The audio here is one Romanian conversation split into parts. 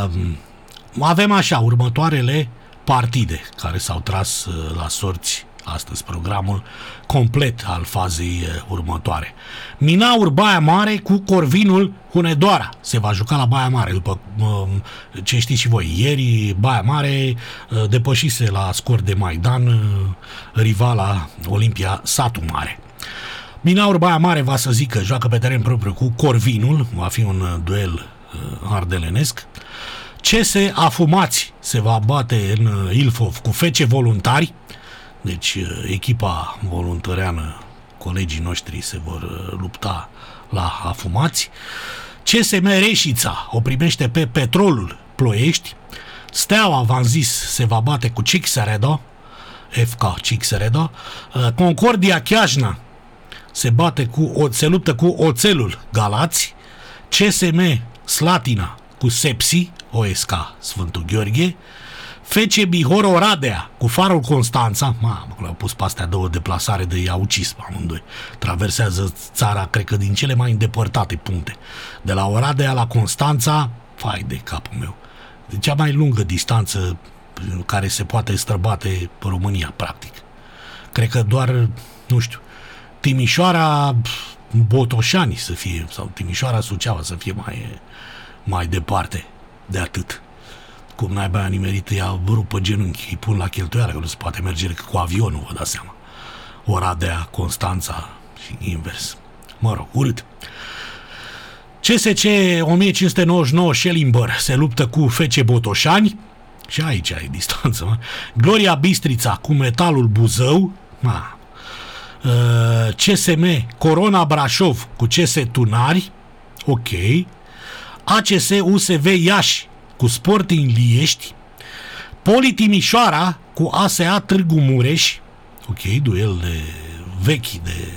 Avem așa următoarele partide care s-au tras la sorți astăzi, programul complet al fazei următoare. Minaur Baia Mare cu Corvinul Hunedoara. Se va juca la Baia Mare, după ce știți și voi. Ieri Baia Mare depășise la scor de Maidan rivala Olimpia Satu Mare. Minaur Baia Mare va să zică, joacă pe teren propriu cu Corvinul, va fi un duel ardelenesc. CS Afumați se va bate în Ilfov cu FC Voluntari. Deci echipa voluntăreană, colegii noștri se vor lupta la Afumați. CSM Reșița o primește pe Petrolul Ploiești. Steaua, v-am zis, se va bate cu Cixeredo, FK Cixeredo. Concordia Chiajna se luptă cu Oțelul Galați. CSM Slatina cu Sepsi, OSK Sfântul Gheorghe. FC Bihor Oradea cu Farul Constanța. Mamă, le-au pus pe astea două deplasare de i-a ucis pe amândoi. Traversează țara, cred că din cele mai îndepărtate puncte. De la Oradea la Constanța, fai de capul meu. De cea mai lungă distanță care se poate străbate pe România, practic. Cred că doar, nu știu, Timișoara Botoșani să fie, sau Timișoara Suceava să fie mai departe de atât. Cum n-ai aia nimerit, ea rupă genunchi, îi pun la cheltuială, că nu se poate merge decât cu avionul, vă dați seama. Oradea, Constanța și invers. Mă rog, urât. CSC 1599 Schellimber se luptă cu FC Botoșani și aici ai distanță, mă. Gloria Bistrița cu Metalul Buzău. CSM Corona Brașov cu CS Tunari. Ok. ACS USV Iași cu Sporting Liești. Poli Timișoara cu ASA Târgu Mureș. Ok, duel vechi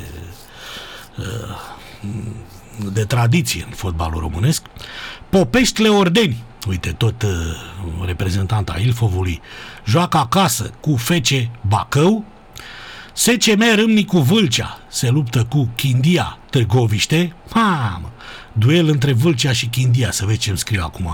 de tradiție în fotbalul românesc. Popești Leordeni, uite, tot reprezentanta Ilfovului, joacă acasă cu FC Bacău. SCM Râmnicu Vâlcea se luptă cu Chindia Târgoviște. Mamă, duel între Vâlcea și Chindia, să vezi ce îmi scriu acum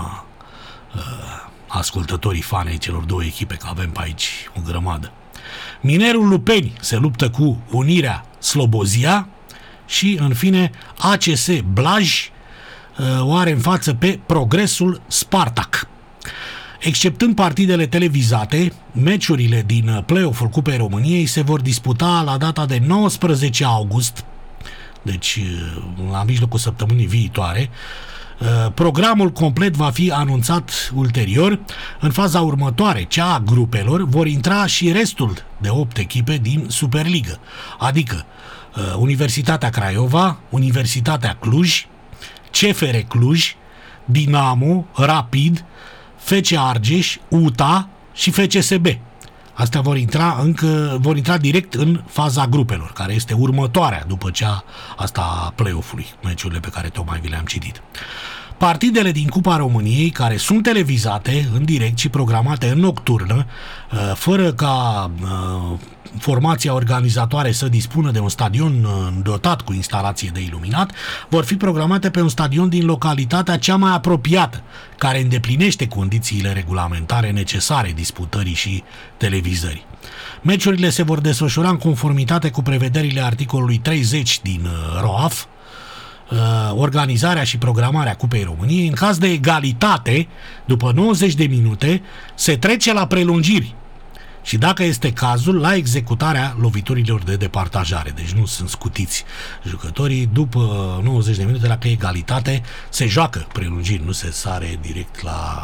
ascultătorii fanei celor două echipe, că avem pe aici o grămadă. Minerul Lupeni se luptă cu Unirea Slobozia și, în fine, ACS Blaj o are în față pe Progresul Spartak. Exceptând partidele televizate, meciurile din play-off-ul Cupei României se vor disputa la data de 19 august, deci la mijlocul săptămânii viitoare. Programul complet va fi anunțat ulterior. În faza următoare, cea a grupelor, vor intra și restul de 8 echipe din Superligă, adică Universitatea Craiova, Universitatea Cluj, CFR Cluj, Dinamo, Rapid, FC Argeș, UTA și FCSB. Astea vor intra direct în faza grupelor, care este următoarea după cea asta a play-off-ului, meciurile pe care tocmai vi le-am citit. Partidele din Cupa României, care sunt televizate în direct și programate în nocturnă, fără ca formația organizatoare să dispună de un stadion dotat cu instalație de iluminat, vor fi programate pe un stadion din localitatea cea mai apropiată, care îndeplinește condițiile regulamentare necesare disputării și televizării. Meciurile se vor desfășura în conformitate cu prevederile articolului 30 din ROAF. Organizarea și programarea Cupei României. În caz de egalitate, după 90 de minute, se trece la prelungiri și, dacă este cazul, la executarea loviturilor de departajare. Deci nu sunt scutiți jucătorii. După 90 de minute, dacă e egalitate, se joacă prelungiri, nu se sare direct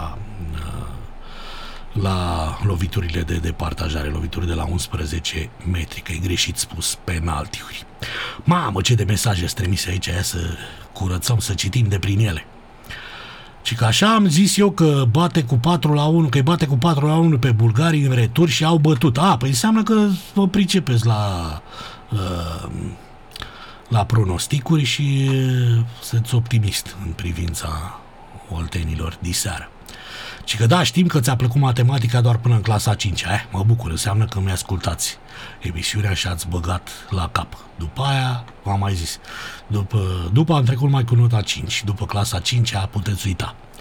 la loviturile de departajare, lovituri de la 11 metri, că e greșit spus, penaltiuri. Mamă, ce de mesaje sunt trimise aici, aia să curățăm, să citim de prin ele. Și că așa am zis eu că bate cu 4-1, că îi bate cu 4-1 pe bulgarii în retur și au bătut. Păi înseamnă că vă pricepeți la pronosticuri și sunteți optimist în privința oltenilor diseară. Și că da, știm că ți-a plăcut matematica doar până în clasa 5-a. Mă bucur, înseamnă că mi-ascultați emisiunea și ați băgat la cap. După aia, v-am mai zis, după am trecut mai cu nota 5. După clasa 5-a puteți uita.